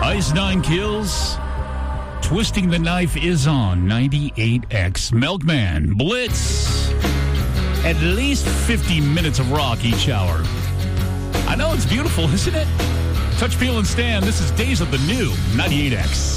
Ice Nine Kills. Twisting the Knife is on 98X. Milkman, Blitz. At least 50 minutes of rock each hour. I know it's beautiful, isn't it? Touch, Feel, and Stand. This is Days of the New 98X.